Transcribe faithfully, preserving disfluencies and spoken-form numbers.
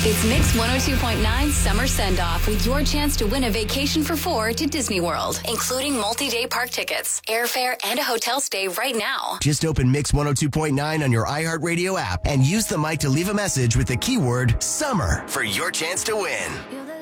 It's Mix one oh two point nine Summer Send-Off with your chance to win a vacation for four to Disney World, including multi-day park tickets, airfare, and a hotel stay right now. Just open Mix one oh two point nine on your iHeartRadio app and use the mic to leave a message with the keyword SUMMER for your chance to win.